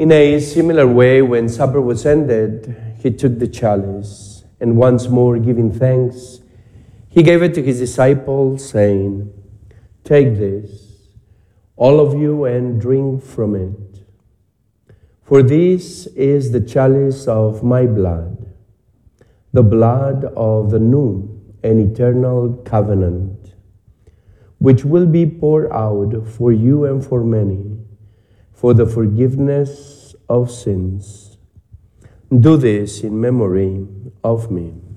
In a similar way, when supper was ended, he took the chalice, and once more giving thanks, he gave it to his disciples, saying, "Take this, all of you, and drink from it. For this is the chalice of my blood, the blood of the new and eternal covenant, which will be poured out for you and for many, for the forgiveness of sins. Do this in memory of me."